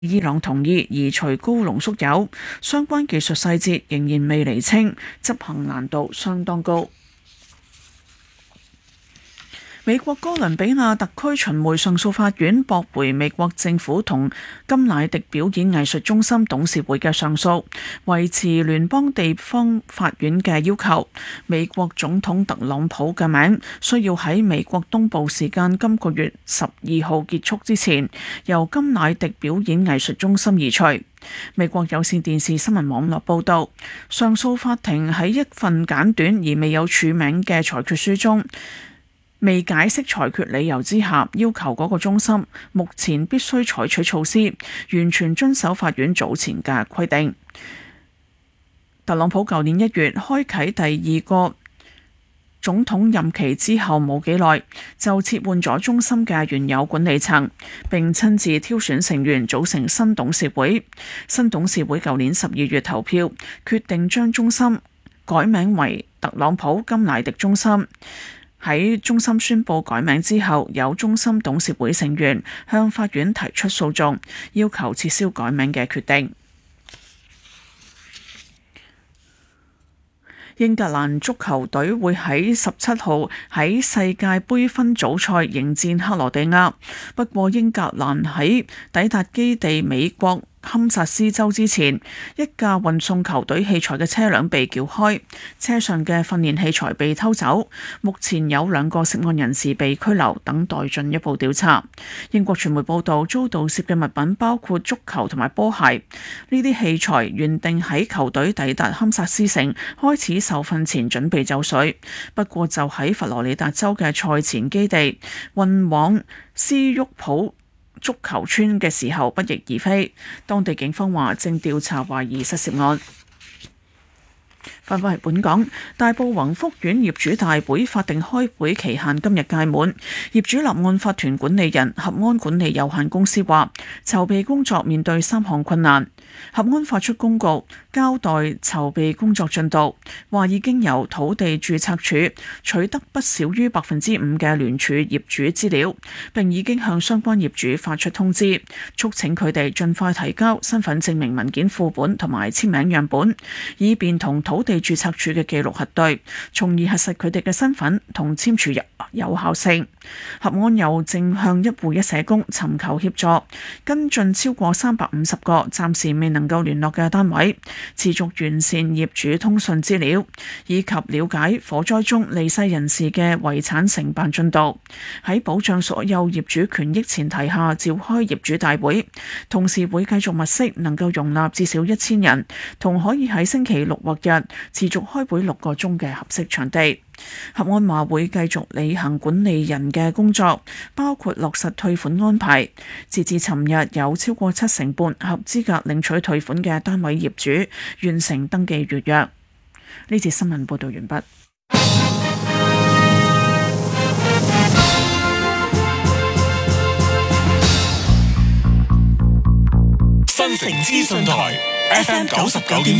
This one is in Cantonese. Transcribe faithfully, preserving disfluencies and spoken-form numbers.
伊朗同意移除高濃縮鈾，相關技術細節仍然未釐清，執行難度相當高。美國哥倫比亞特區巡迴上訴法院駁回美國政府同甘迺迪表演藝術中心董事會嘅上訴，維持聯邦地方法院嘅要求。美國總統特朗普嘅名需要喺美國東部時間今個月十二號結束之前，由甘迺迪表演藝術中心移除。美國有線電視新聞網絡報導，上訴法庭喺一份簡短而未有署名嘅裁決書中，未解釋裁決理由之下，要求嗰個中心目前必須採取措施，完全遵守法院早前嘅規定。特朗普舊年一月開啟第二個總統任期之後冇幾耐，就撤換咗中心嘅原有管理層，並親自挑選成員組成新董事會。新董事會舊年十二月投票，決定將中心改名為特朗普甘迺迪中心。喺中心宣布改名之後，有中心董事會成員向法院提出訴訟，要求撤銷改名嘅決定。英格蘭足球隊會喺十七號喺世界盃分組賽迎戰克羅地亞，不過英格蘭喺抵達基地美國堪薩斯州之前，一架運送球隊器材嘅車輛被撬開，車上嘅訓練器材被偷走。目前有兩個涉案人士被拘留，等待進一步調查。英國傳媒報道，遭盜竊嘅物品包括足球同埋波鞋。呢啲器材原定喺球隊抵達堪薩斯城開始受訓前準備就緒，不過就喺佛羅里達州嘅賽前基地運往斯沃普足球村嘅時候不翼而飛，當地警方話正調查懷疑失竊案。翻返去本港，大埔宏福苑業主大會法定開會期限今日屆滿，業主立案法團管理人合安管理有限公司話，籌備工作面對三項困難。合安發出公告交代籌備工作進度，話已經由土地註冊處取得不少於百分之五嘅聯署業主資料，並已經向相關業主發出通知，促請佢哋盡快提交身份證明文件副本同埋簽名樣本，以便同土地註冊處嘅記錄核對，從而核實佢哋嘅身份同簽署有有效性。合安又正向一戶一社工尋求協助，跟進超過三百五十個暫時未能夠聯絡嘅單位，持續完善業主通訊資料，以及了解火災中離世人士嘅遺產承辦進度。喺保障所有業主權益前提下召開業主大會，同時會繼續物色能夠容納至少一千人，同可以喺星期六或日持續開會六個鐘嘅合適場地。合安話會繼續履行管理人嘅工作，包括落實退款安排。截至尋日，有超過七成半合資格領取退款嘅單位業主完成登記預約。呢節新聞報道完畢。 新城資訊台 F M 九十九點